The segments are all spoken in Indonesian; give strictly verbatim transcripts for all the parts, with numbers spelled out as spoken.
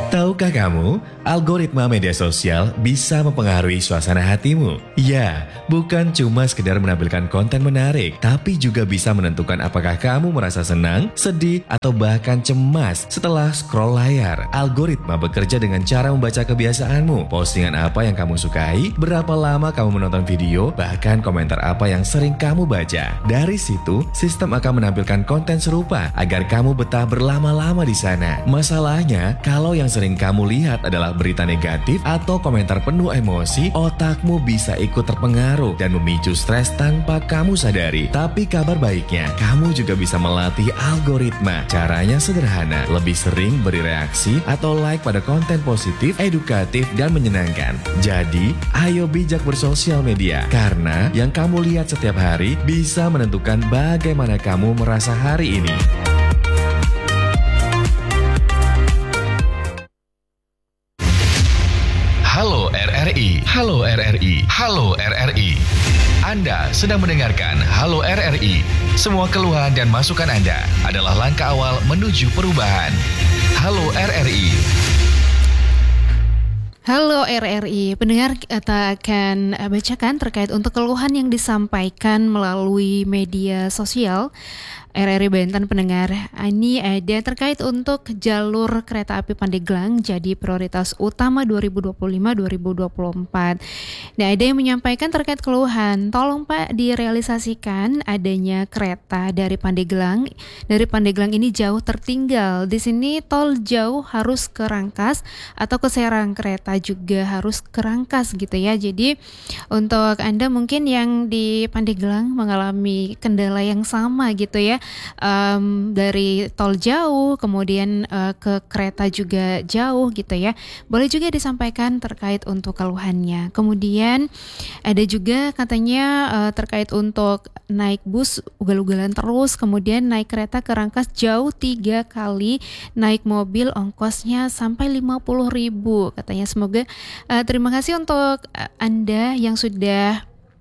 Tahukah kamu, algoritma media sosial bisa mempengaruhi suasana hatimu? Ya, bukan cuma sekedar menampilkan konten menarik, tapi juga bisa menentukan apakah kamu merasa senang, sedih, atau bahkan cemas setelah scroll layar. Algoritma bekerja dengan cara membaca kebiasaanmu, postingan apa yang kamu sukai, berapa lama kamu menonton video, bahkan komentar apa yang sering kamu baca. Dari situ, sistem akan menampilkan konten serupa agar kamu betah berlama-lama di sana. Masalahnya, kalau yang sering kamu lihat adalah berita negatif atau komentar penuh emosi, otakmu bisa ikut terpengaruh dan memicu stres tanpa kamu sadari. Tapi kabar baiknya, kamu juga bisa melatih algoritma. Caranya sederhana, lebih sering beri reaksi atau like pada konten positif, edukatif, dan menyenangkan. Jadi, ayo bijak bersosial media, karena yang kamu lihat setiap hari bisa menentukan bagaimana kamu merasa hari ini. Halo R R I, Halo R R I, Halo R R I. Anda sedang mendengarkan Halo R R I. Semua keluhan dan masukan Anda adalah langkah awal menuju perubahan. Halo R R I. Halo R R I, pendengar kita akan bacakan terkait untuk keluhan yang disampaikan melalui media sosial. R R I Banten pendengar, ini ada terkait untuk jalur kereta api Pandeglang jadi prioritas utama dua ribu dua puluh lima sampai dua ribu dua puluh empat. Nah, ada yang menyampaikan terkait keluhan, tolong Pak direalisasikan adanya kereta dari Pandeglang. Dari Pandeglang ini jauh tertinggal. Di sini tol jauh harus ke Rangkas atau ke Serang, kereta juga harus ke Rangkas gitu ya. Jadi untuk Anda mungkin yang di Pandeglang mengalami kendala yang sama gitu ya. Um, dari tol jauh, kemudian uh, ke kereta juga jauh gitu ya. Boleh juga disampaikan terkait untuk keluhannya. Kemudian ada juga katanya uh, terkait untuk naik bus ugal-ugalan terus, kemudian naik kereta ke Rangkas jauh tiga kali, naik mobil ongkosnya sampai lima puluh ribu katanya. Semoga uh, terima kasih untuk uh, Anda yang sudah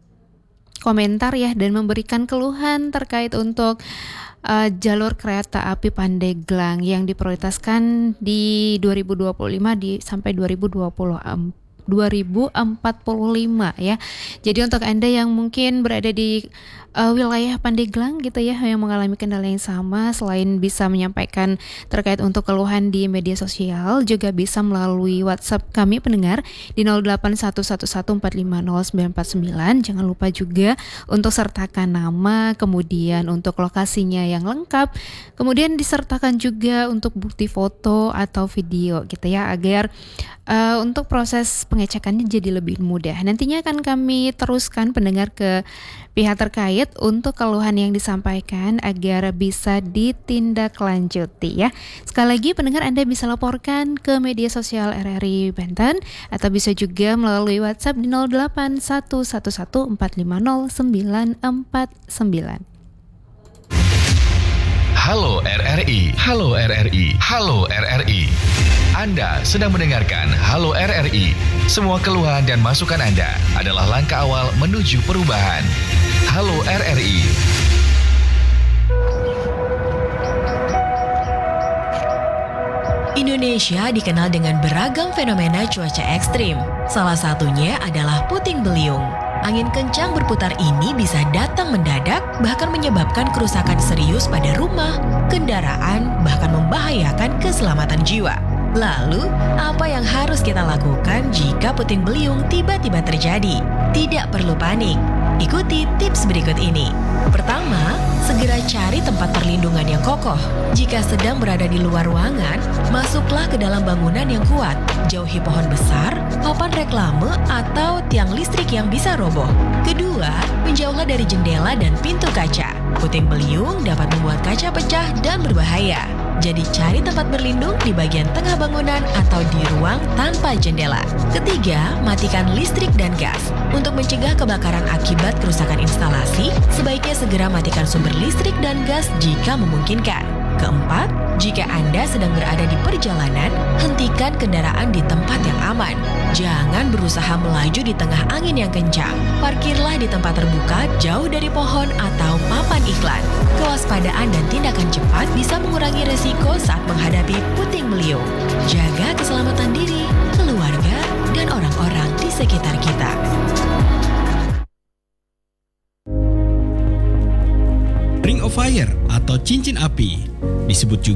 komentar ya dan memberikan keluhan terkait untuk uh, jalur kereta api Pandeglang yang diprioritaskan di dua ribu dua puluh lima di sampai dua ribu dua puluh dua ribu empat puluh lima ya. Jadi untuk Anda yang mungkin berada di uh, wilayah Pandeglang gitu ya, yang mengalami kendala yang sama, selain bisa menyampaikan terkait untuk keluhan di media sosial, juga bisa melalui WhatsApp kami pendengar di nol delapan satu satu satu empat lima nol sembilan empat sembilan. Jangan lupa juga untuk sertakan nama, kemudian untuk lokasinya yang lengkap, kemudian disertakan juga untuk bukti foto atau video gitu ya, agar uh, untuk proses pengecekannya jadi lebih mudah. Nantinya akan kami teruskan pendengar ke pihak terkait untuk keluhan yang disampaikan agar bisa ditindaklanjuti ya. Sekali lagi pendengar, Anda bisa laporkan ke media sosial R R I Banten atau bisa juga melalui WhatsApp di nol delapan satu satu satu empat lima nol sembilan empat sembilan. Halo R R I, Halo R R I, Halo R R I. Anda sedang mendengarkan Halo R R I. Semua keluhan dan masukan Anda adalah langkah awal menuju perubahan. Halo R R I. Indonesia dikenal dengan beragam fenomena cuaca ekstrim. Salah satunya adalah puting beliung. Angin kencang berputar ini bisa datang mendadak, bahkan menyebabkan kerusakan serius pada rumah, kendaraan, bahkan membahayakan keselamatan jiwa. Lalu, apa yang harus kita lakukan jika puting beliung tiba-tiba terjadi? Tidak perlu panik. Ikuti tips berikut ini. Pertama, segera cari tempat perlindungan yang kokoh. Jika sedang berada di luar ruangan, masuklah ke dalam bangunan yang kuat. Jauhi pohon besar, papan reklame, atau tiang listrik yang bisa roboh. Kedua, menjauhlah dari jendela dan pintu kaca. Puting beliung dapat membuat kaca pecah dan berbahaya. Jadi cari tempat berlindung di bagian tengah bangunan atau di ruang tanpa jendela. Ketiga, matikan listrik dan gas. Untuk mencegah kebakaran akibat kerusakan instalasi, sebaiknya segera matikan sumber listrik dan gas jika memungkinkan. Keempat, jika Anda sedang berada di perjalanan, hentikan kendaraan di tempat yang aman. Jangan berusaha melaju di tengah angin yang kencang. Parkirlah di tempat terbuka, jauh dari pohon atau papan iklan. Kewaspadaan dan tindakan cepat bisa mengurangi resiko saat menghadapi puting beliung. Jaga keselamatan Ring of Fire atau cincin api. Disebut juga